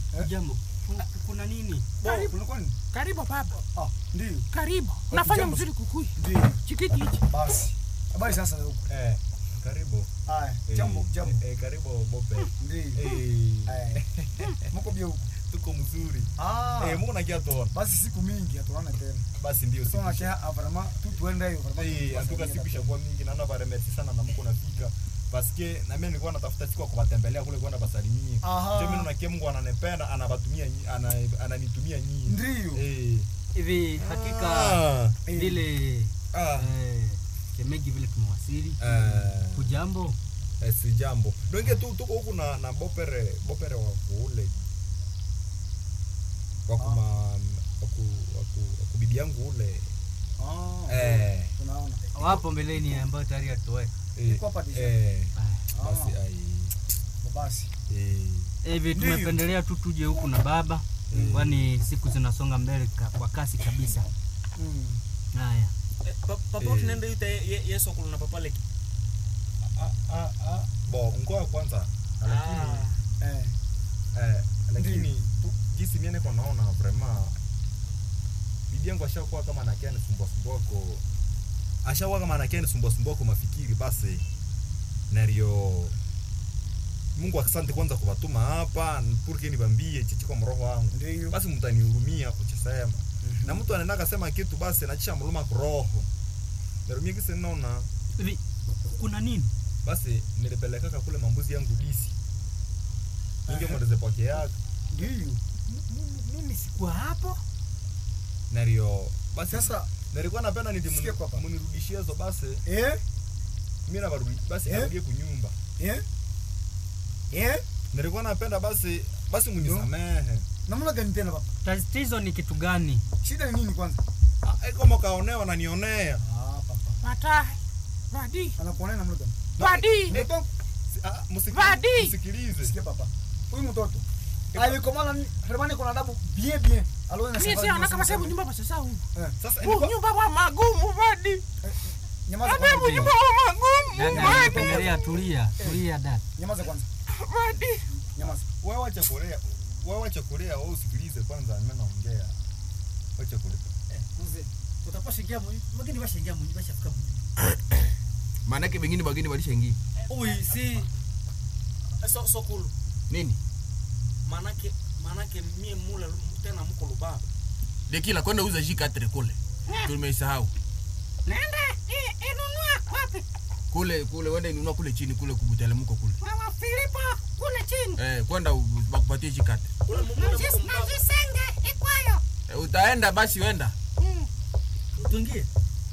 Jambo. Kuna nini? Karibu baba. Ndio. Karibu. Unafanya mzuri kukui. Ndio. Chikiti hichi. Basi. Habari sasa huko. Karibu. Jambo. Karibu Bope. Ndio. Mko bia huko. Tuko mzuri. Mungu nakia tuona. Basi siku mingi hatuona tena. Basi ndio siku. Sasa kia vraiment tuende hiyo vraiment. Atuka siku ishakuwa mingi na naba remercie sana na Mungu nafika. Paske na mimi nilikuwa natafuta siku kuwatembelea kule kwenda basalimie. Mimi naona Mungu ananipenda, anabatumia ananitumia nyinyi. Ndio. Hivi hakika vile Kemegi vile tumewasili. Kujambo? Si jambo. Donge tuko huku na Bopere wa kule. Waku bibi yangu ule. Tunaona. Wapo mbeleni ambao tayari atoweka. Iko hapa disha. Basi. Hivi tumependelea tu tuje huku na baba. Kwani siku zinasonga mbele kwa kasi kabisa. Haya. Papa tunaenda yute Yesu kuna papa leki. Ngoja kwanza. Lakini jinsi mimi niko naona vraiment bibi yangu ashakuwa kama anakia nisumbuasumboko. Ashakuwa kama anakia nisumbuasumboko mafikiri basi. Nario Mungu asante kwanza kubatuma hapa porque nibambie chichiko mroho wangu. Basi mtanihurumia kuchisema. Na mtu anaenda akasema kitu basi anachisha mluma roho. Ndio kisa naona hivi kuna nini? Basi nilipeleka kule mambuzi yangu disi. Ninge mweleze poke yake. Ndio. Mimi sikuwa hapo. Nario basi sasa nilikuwa napenda munirudishie hizo basi. Mimi na barudi basi nirudie kunyumba. Nilikuwa napenda basi munisamehe. Namna gani tena baba? Tatizo ni kitu gani? Shida ni nini kwanza? Kama kaonewa na nionea. Papa. Mata. Vadi. Anakuonea namna gani? Vadi. Msikilize. Sikia papa. Huyu mtoto alikomana Hermani kuna adabu bien. Alona na sababu. Mimi si kama sababu nyumba sasa huyu. Sasa nyumba wa magumu Vadi. Nyamaza kwanza. Nyumba wa magumu. Pendelea tulia dada. Nyamaza kwanza. Vadi. Nyamaza. Wewe acha Korea, wewe usikilize kwanza mimi naongea. Acha Korea. Mzee, utapashingia mwenyewe. Mageni washingia mwenyewe bashafika mwenyewe. Maana yake wengine bageni walishaingia. Si so cool. Nini? Maana yake mie mula tena mko lubaba. Dekila kwenda uza jika kule. Tumeisahau. Nenda inunua wapi? Kule wenda inunua kule chini kule kubutele mko kule. Mama Filipo kule chini. Kwenda bakupatie jika. Najisenge ikwayo. Utaenda basi wenda. Utungie.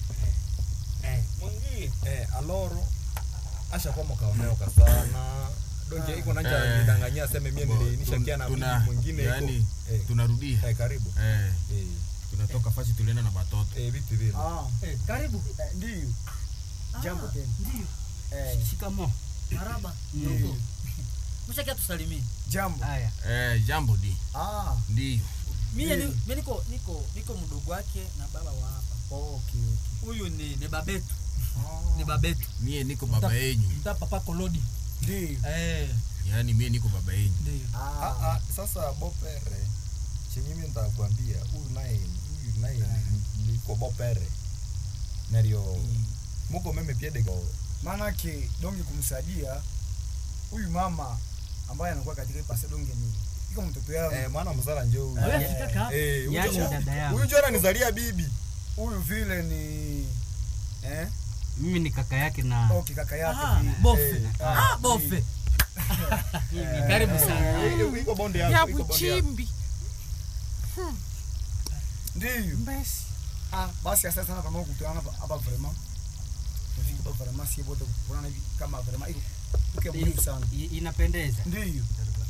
Mungie. Aloro asha kwa mkaoneo sana. Donge iko nanja nidanganyia aseme mimi nishakia na mtu mwingine iko. Yaani tunarudia. Karibu. Tunatoka fasi tulienda na batoto. Vipi vile. Karibu. Ndio. Jambo tena. Ndio. Shikamo. Maraba. Ndio. Mshakia tusalimie. Jambo. Haya. Jambo di. Ndio. Mimi niko mdogo wake na baba wa hapa. Okay. Huyu ni babetu. Ni babetu. Mimi niko baba yenu. Ndio papa Kolodi. Ndio. Yaani mimi niko baba yenu. Ndio. Sasa Bopere. Chenye mimi nitakwambia huyu naye niko Bopere. Nario. Muko meme piedego. Maana yake donge kumsaidia huyu mama ambaye anakuwa katika pase donge ni iko mtoto yao. Maana mzala njoo huyu. Yaani dada yangu. Huyu njoo ananizalia bibi. Huyu vile ni mimi ni kaka yake na kaka yake Bofe. Bofe. Karibu sana. Iko bonde yako. Ya buchimbi. Ndio. Basi. Basi sasa sana kama kukutana hapa vraiment. Ndio vraiment si bote kuona hivi kama vraiment iko muhimu sana. Inapendeza. Ndio.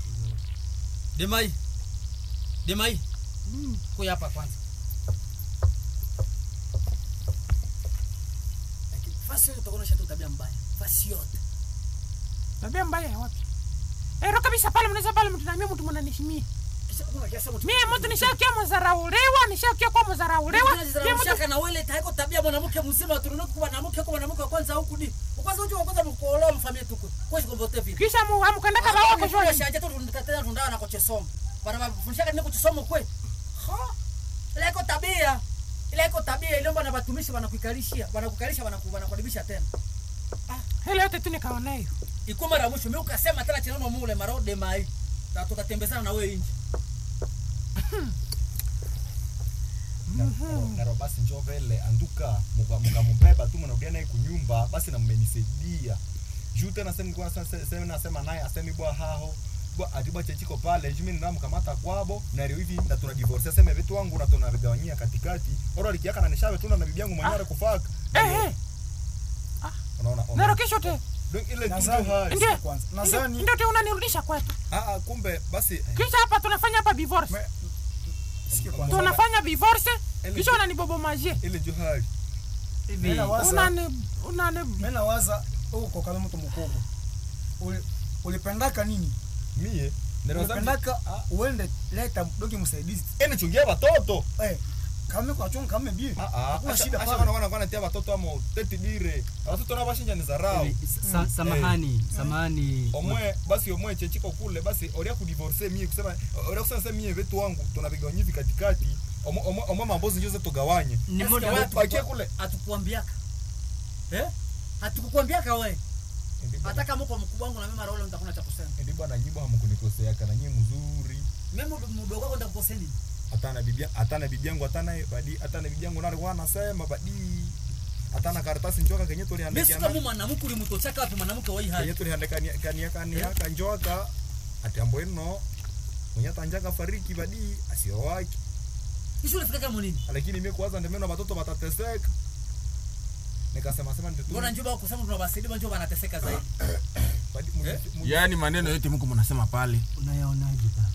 Demai. Kuja hapa kwanza. Fasi utakonesha tu tabia mbaya. Fasi yote. Tabia mbaya wapi? Ero kabisa pale mnaweza pale mtu na mimi mtu mnanihimia. Mimi mtu nishakia mzaraulewa, nishakia kwa mzaraulewa. Mimi mshaka na wewe taiko tabia mwanamke mzima tunaona kwa mwanamke wa kwanza huku ni. Kwanza unajua kwanza mkuolewa mfamia tuko. Kwa hiyo kombote vile. Kisha muamkanda kama wako shule. Shaje tu tunataka tundana na koche somo. Bana fundisha nini kutusoma kwetu? Ile iko tabia ile mbona watumishi wanakuikalishia, wanakukaribisha tena. Hele yote tu nikaona hiyo. Iko mara mwisho mimi ukasema tena chenano mule marode mai. Tutatembezana na wewe nje. Na basi njoo vile anduka mkambeba tu mnarudia naye kunyumba basi na mmenisaidia. Juu tena nasema naye asemi bwa haho bwa atiba chechiko pale juu mimi namkamata kwabo na leo hivi na tuna divorce sema vitu wangu na tunavigawanyia katikati. Ora likiaka na nishawe tuna na bibi yangu mwenyewe kufaka. Unaona? Na rokesho te. Donc ile kitu kwanza. Nadhani ndio unanirudisha kwetu. Kumbe basi Kisha hapa tunafanya hapa divorce. sikia kwanza. Tunafanya divorce. Kisha unanibobomaje. ile johari. Hivi Mimi nawaza uko kama mtu mkubwa. Ulipendaka nini? Mie Ulipendaka uende leta doki msaidizi. ene chungia watoto. Kama kwa chunga kama bie. Hakuna shida pale. Wana tia watoto amo teti dire. Watoto na bashinja ni zarau. Samahani. Omwe chechiko kule basi oria ku divorce mie kusema oria kusema mie vitu wangu tunapiga nyivi katikati. Omwe mambozi njoze tugawanye. Ni moja watu kule atukuambiaka. Hatukukwambiaka wewe. Hata kama uko mkubwa wangu na mimi mara nitakuna cha kusema. Ndio bwana nyibo hamkunikosea kana nyie mzuri. Mimi mdogo wako nitakukosea nini? Atana bibi yangu atana bibi yangu ndio anasema badi atana karatasi njoka kenye tuliandika. Mimi kama mwanamke ulimtochaka wapi mwanamke wa hii hali? Kenye tuliandika kania kanjoka atiambo ino mwenye tanjaka fariki badi asio wake. Kisha unafika kama nini? Lakini mimi kwanza ndio na watoto watateseka. Nikasema ndio tu. Bora njoba kusema tunawasaidia njoba anateseka zaidi. Yaani maneno yote mko mnasema pale. Unayaonaje baba?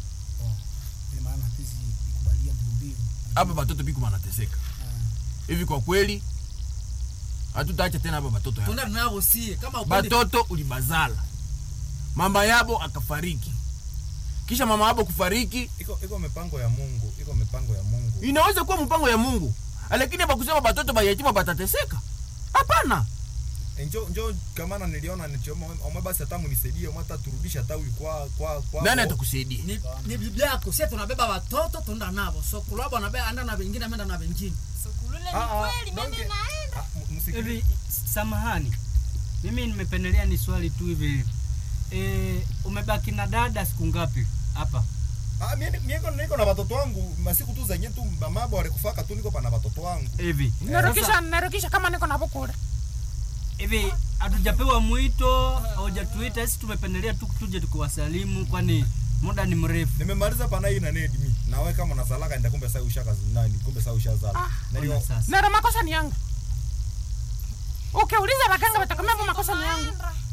Maana hizi ikubalia mbio. Hapa watoto biko wanateseka. Hivi kwa kweli hatutaacha tena hapa watoto yao. Tuna nao si kama upende. Watoto ulibazala. Mama yabo akafariki. Kisha mama yabo kufariki, iko mipango ya Mungu, Inaweza kuwa mpango ya Mungu. Lakini hapa kusema watoto bayatima batateseka. Hapana. Njoo kama na niliona nichoma basi hata mnisaidie hata turudisha tawi kwa nani atakusaidia? Ni Biblia yako. Sisi tunabeba watoto tunaenda nao. So kulabo anabeba anda na wengine ameenda na wengine. So kulule ni kweli mimi naenda. Hivi samahani. Mimi nimependelea ni swali tu hivi. Umebaki na dada siku ngapi hapa? Mimi niko na watoto wangu masiku tu zenye tu mamabo alikufaka tu niko pana watoto wangu. Hivi. Narukisha kama niko na bukura. Hivi hatujapewa mwito au hujatuita, sisi tumependelea tu tuje tukuwasalimu kwani muda ni mrefu. Nimemaliza pana hii na nedi mimi. Na wewe kama unazalaka ndio kumbe sasa ushaka nani? Kumbe sasa ushazala. Ndio sasa. Na makosa ni yangu. Ukiuliza waganga watakwambia makosa ni yangu.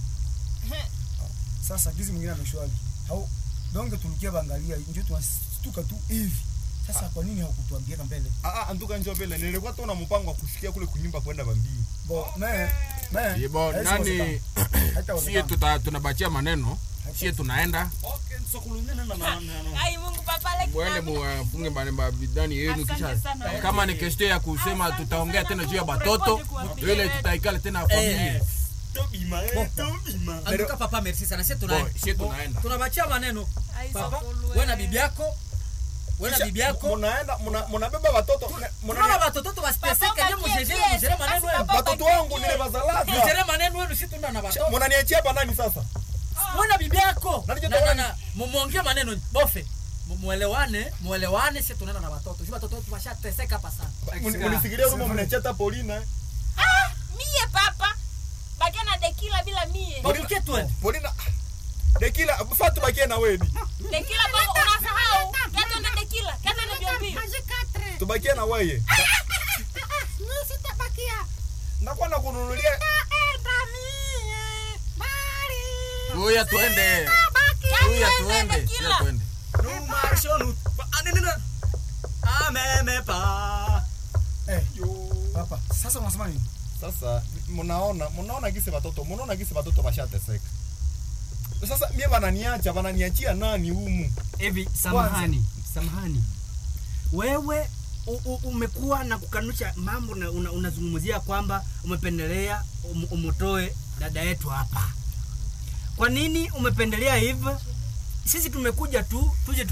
Sasa gizi mwingine ameshwali. Hau donge tulikia bangalia njoo tunastuka tu hivi. Sasa kwa nini haukutuambia mbele? Anduka njoo mbele. Nilikuwa tu na mpango wa kufikia kule kunyumba kwenda Bambii. Yebo nani sie tunabachia maneno. Sie tunaenda. Okay, so kulungana na Ai Mungu papa like. Mwende mufunge maneno bidani yenu kisha. Kama ni kesho ya kusema tutaongea tena juu ya watoto, ile tutaikala tena familia. Tobima. Anduka papa merci sana. Sisi tunaenda. Tunabachia maneno. Papa, wewe na bibi yako. Mnabeba watoto. Mnaona watoto wasiteseke ndio mjejele maneno yenu. Watoto wangu nile bazalaka. Mjejele maneno yenu sisi tuna na watoto. Mnaniachia hapa nani sasa? Mwana bibi yako. Na muongee maneno bofe. Muelewane sisi tunaenda na watoto. Sisi watoto wetu washateseka hapa sana. Mnisikilia kama mnachia hata Paulina. Mie papa. Bakia na Dekila bila mie. Bakia tu. Paulina. Dekila, fatu bakia na wewe. Dekila baba unasahau. Kato na Dekila, kato na Biombi. Tubakia na wewe. Mimi sitabakia. Nakuwa na kununulia. Ngoja tuende. Tuende. Numashonu. Anenena. Amemepa. Papa, sasa unasema nini? Sasa mnaona gisi watoto washateseka. Sasa mimi wananiachia nani humu? Hivi samahani. Wewe umekuwa na kukanusha mambo na unazungumzia kwamba umependelea umutoe dada yetu hapa. Kwa nini umependelea hivyo? Sisi tumekuja tu tuje